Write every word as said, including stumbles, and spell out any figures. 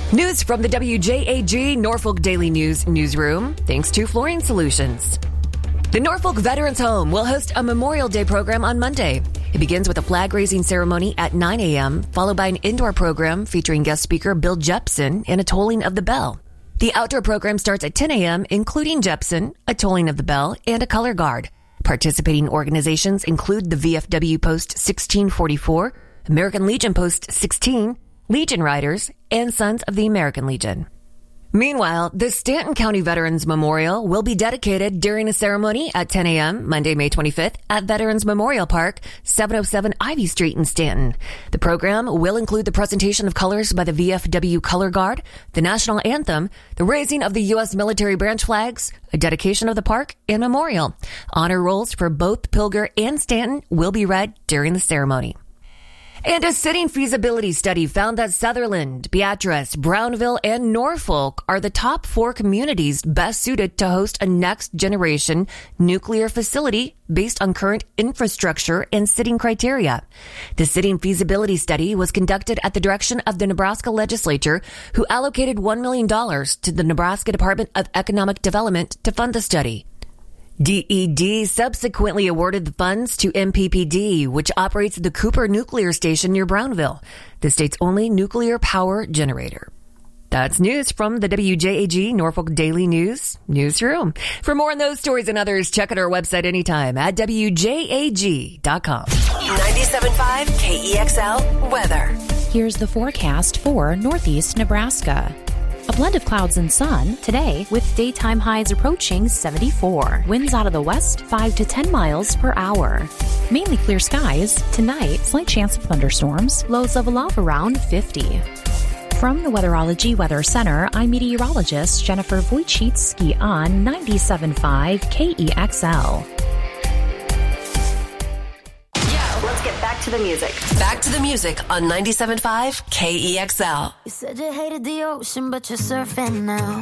News from the W J A G Norfolk Daily News newsroom, thanks to Flooring Solutions. The Norfolk Veterans Home will host a Memorial Day program on Monday. It begins with a flag-raising ceremony at nine a.m., followed by an indoor program featuring guest speaker Bill Jepson and a tolling of the bell. The outdoor program starts at ten a.m., including Jepson, a tolling of the bell, and a color guard. Participating organizations include the V F W Post sixteen forty-four, American Legion Post sixteen, Legion Riders, and Sons of the American Legion. Meanwhile, the Stanton County Veterans Memorial will be dedicated during a ceremony at ten a.m. Monday, May twenty-fifth at Veterans Memorial Park, seven oh seven Ivy Street in Stanton. The program will include the presentation of colors by the V F W Color Guard, the national anthem, the raising of the U S military branch flags, a dedication of the park, and memorial. Honor rolls for both Pilger and Stanton will be read during the ceremony. And a sitting feasibility study found that Sutherland, Beatrice, Brownville, and Norfolk are the top four communities best suited to host a next-generation nuclear facility based on current infrastructure and sitting criteria. The sitting feasibility study was conducted at the direction of the Nebraska legislature, who allocated one million dollars to the Nebraska Department of Economic Development to fund the study. D E D subsequently awarded the funds to M P P D, which operates the Cooper Nuclear Station near Brownville, the state's only nuclear power generator. That's news from the W J A G Norfolk Daily News newsroom. For more on those stories and others, check out our website anytime at W J A G dot com. ninety-seven point five K E X L weather. Here's the forecast for Northeast Nebraska. A blend of clouds and sun today with daytime highs approaching seventy-four. Winds out of the west five to ten miles per hour. Mainly clear skies. Tonight, slight chance of thunderstorms. Lows level off around fifty. From the Weatherology Weather Center, I'm meteorologist Jennifer Wojcicki on ninety-seven point five K E X L. Let's get back to the music. Back to the music on ninety-seven point five K E X L. You said you hated the ocean, but you're surfing now.